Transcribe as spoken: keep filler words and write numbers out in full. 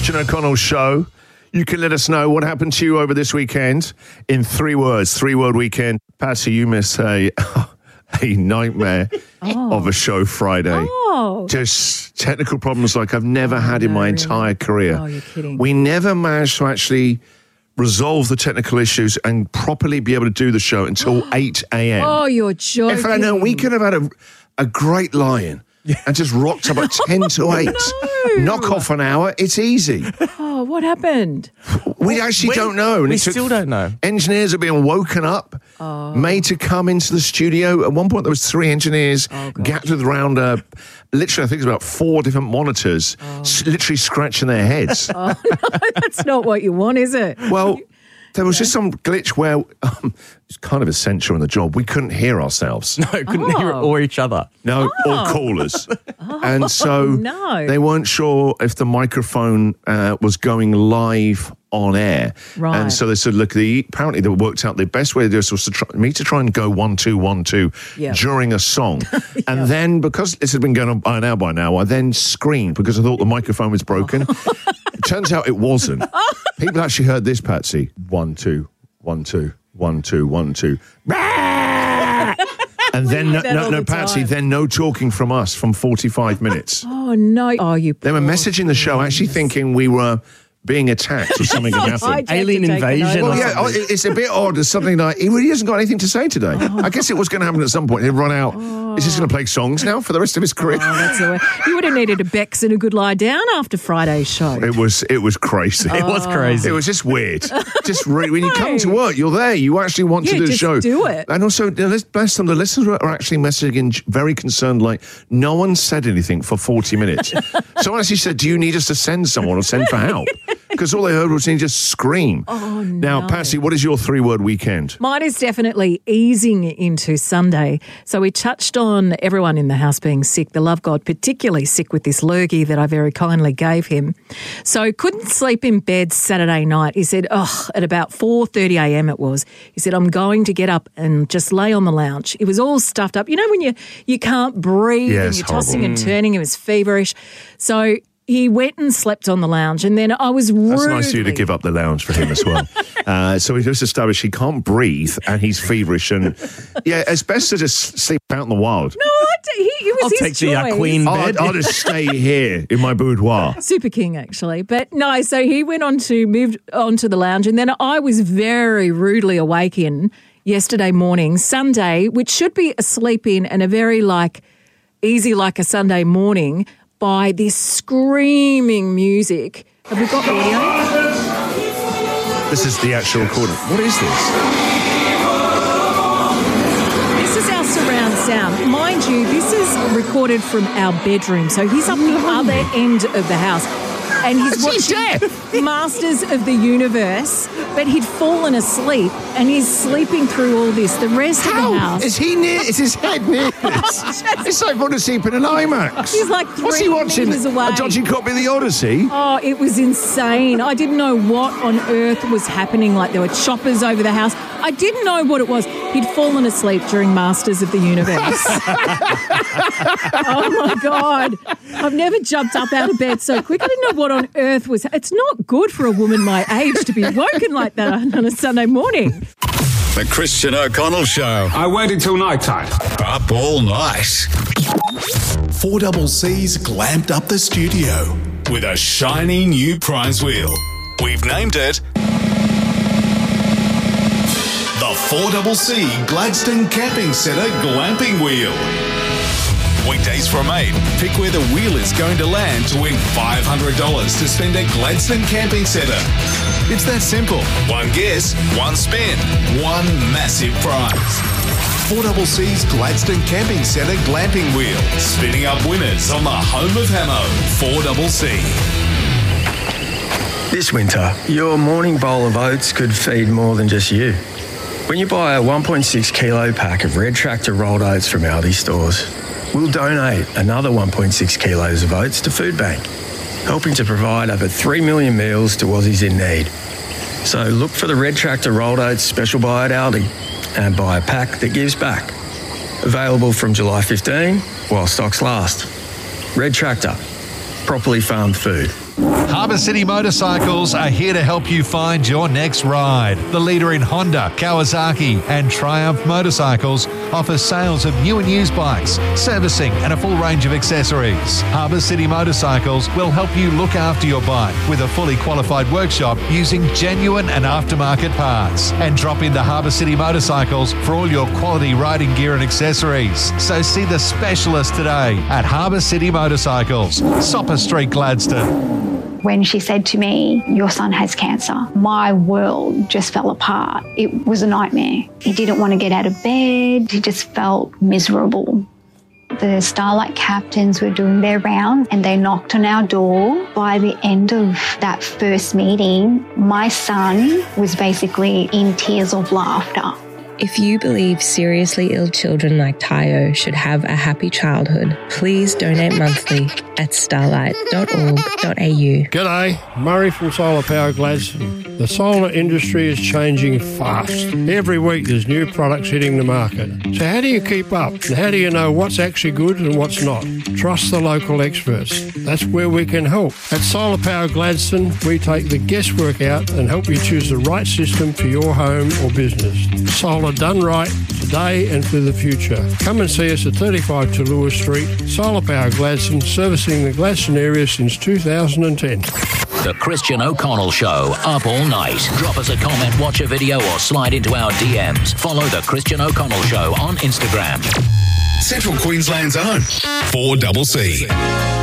Christian O'Connell Show. You can let us know what happened to you over this weekend in three words. Three-word weekend. Patsy, you missed a, a nightmare oh. of a show Friday. Oh. Just technical problems like I've never oh, had in no, my really? entire career. Oh, you're kidding. We never managed to actually resolve the technical issues and properly be able to do the show until eight a.m. Oh, you're joking. In fact, no, we could have had a, a great lie-in. Yeah. And just rocked up at ten to eight. No. Knock off an hour, it's easy. Oh, what happened? We actually we, don't know. And we it took, still don't know. Engineers are being woken up, oh. made to come into the studio. At one point, there was three engineers oh, gathered around, uh, literally, I think it's about four different monitors, oh. s- literally scratching their heads. Oh, no, that's not what you want, is it? Well, there was yeah. just some glitch where um, it's kind of essential in the job. We couldn't hear ourselves. No, couldn't oh. hear it or each other. No, oh. or callers. Oh, and so no. they weren't sure if the microphone uh, was going live on air. Right. And so they said, look, the, apparently they worked out the best way to do this was to try, me to try and go one, two, one, two yeah. during a song. yeah. And then because this had been going on by an hour by now, I then screamed because I thought the microphone was broken. Oh. It turns out it wasn't. People actually heard this, Patsy. One, two, one, two, one, two, one, two. And then, no, no, no the Patsy, time. then no talking from us from forty-five minutes. Oh, no. Oh, you They were messaging the show actually thinking we were being attacked or something had happened. Alien invasion. Well, yeah, oh, it's a bit odd. It's something like, he really hasn't got anything to say today. Oh. I guess it was going to happen at some point. He'd run out. Oh. Is he going to play songs now for the rest of his career? Oh, that's the way. You would have needed a Bex and a good lie down after Friday's show. It was it was crazy. Oh. It was crazy. It was just weird. Just re- when you come to work, you're there. You actually want yeah, to do the just show. do it. And also, bless them, the listeners are actually messaging very concerned, like, no one said anything for forty minutes. Someone actually said, do you need us to send someone or send for help? Because all they heard was he just scream. Oh, no. Now, Patsy, what is your three-word weekend? Mine is definitely easing into Sunday. So we touched on everyone in the house being sick. The love God particularly sick with this lurgy that I very kindly gave him. So couldn't sleep in bed Saturday night. He said, oh, at about four thirty a.m. it was. He said, I'm going to get up and just lay on the lounge. It was all stuffed up. You know when you, you can't breathe yeah, and you're horrible. tossing and turning. It was feverish. So he went and slept on the lounge, and then I was rudely... That's nice of you to give up the lounge for him as well. uh, so he just established he can't breathe and he's feverish, and yeah, it's best to just sleep out in the wild. No, I d- he, it was I'll his take choice. the uh, queen bed. I'll, I'll just stay here in my boudoir. Super King, actually. But no, so he went on to move on to the lounge, and then I was very rudely awakened yesterday morning, Sunday, which should be a sleep in and a very like easy like a Sunday morning, by this screaming music. Have we got audio? This is the actual recording. What is this? This is our surround sound. Mind you, this is recorded from our bedroom. So he's up the other end of the house. And he's watching Masters of the Universe, but he'd fallen asleep and he's sleeping through all this. The rest How? of the house... Is he near? Is his head near this? It's like falling asleep in an IMAX. He's like three What's he watching? metres away. A dodgy copy of the Odyssey? Oh, it was insane. I didn't know what on earth was happening. Like there were choppers over the house. I didn't know what it was. He'd fallen asleep during Masters of the Universe. Oh, my God. I've never jumped up out of bed so quick. I didn't know what on earth was... It's not good for a woman my age to be woken like that on a Sunday morning. The Christian O'Connell Show. I waited till night time. Up all night. four C C's glamped up the studio With a shiny new prize wheel. We've named it the four C C Gladstone Camping Centre Glamping Wheel. Weekdays from eight. Pick where the wheel is going to land to win five hundred dollars to spend at Gladstone Camping Centre. It's that simple. One guess, one spin, one massive prize. four C C's Gladstone Camping Centre Glamping Wheel. Spinning up winners on the home of Hamo, four C C. This winter, your morning bowl of oats could feed more than just you. When you buy a one point six kilo pack of Red Tractor rolled oats from Aldi stores, we'll donate another one point six kilos of oats to Food Bank, helping to provide over three million meals to Aussies in need. So look for the Red Tractor rolled oats special buy at Aldi and buy a pack that gives back. Available from July fifteenth while stocks last. Red Tractor, properly farmed food. Harbour City Motorcycles are here to help you find your next ride. The leader in Honda, Kawasaki and Triumph motorcycles offers sales of new and used bikes, servicing and a full range of accessories. Harbour City Motorcycles will help you look after your bike with a fully qualified workshop using genuine and aftermarket parts. And drop into Harbour City Motorcycles for all your quality riding gear and accessories. So see the specialist today at Harbour City Motorcycles, Sopper Street, Gladstone. When she said to me, your son has cancer, my world just fell apart. It was a nightmare. He didn't want to get out of bed. He just felt miserable. The Starlight captains were doing their rounds and they knocked on our door. By the end of that first meeting, my son was basically in tears of laughter. If you believe seriously ill children like Tayo should have a happy childhood, please donate monthly at starlight dot org dot a u. G'day, Murray from Solar Power Gladstone. The solar industry is changing fast. Every week there's new products hitting the market. So how do you keep up? And how do you know what's actually good and what's not? Trust the local experts. That's where we can help. At Solar Power Gladstone, we take the guesswork out and help you choose the right system for your home or business. Solar done right today and for the future. Come and see us at thirty-five Talua Street. Solar Power Gladstone, servicing the Gladstone area since two thousand ten. The Christian O'Connell Show, up all night. Drop us a comment, watch a video or slide into our D Ms. Follow The Christian O'Connell Show on Instagram. Central Queensland's own four C C.